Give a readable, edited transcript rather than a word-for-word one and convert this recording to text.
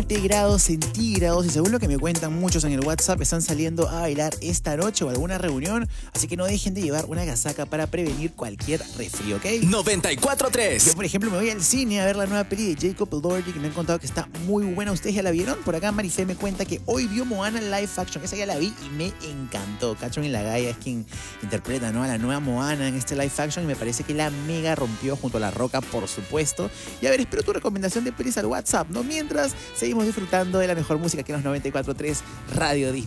20 grados centígrados y según lo que me cuentan muchos en el WhatsApp, están saliendo a bailar esta noche o alguna reunión, así que no dejen de llevar una casaca para prevenir cualquier resfrío, ¿ok? 94.3. Yo, por ejemplo, me voy al cine a ver la nueva peli de Jacob Elordi, que me han contado que está muy buena. ¿Ustedes ya la vieron? Por acá Maricé me cuenta que hoy vio Moana en live action. Esa ya la vi y me encantó. Cachón Ilagaya es quien interpreta, ¿no?, a la nueva Moana en este live action y me parece que la mega rompió junto a La Roca, por supuesto. Y a ver, espero tu recomendación de pelis al WhatsApp, ¿no? Mientras seguimos disfrutando de la mejor música que en los 94.3 Radio Disney.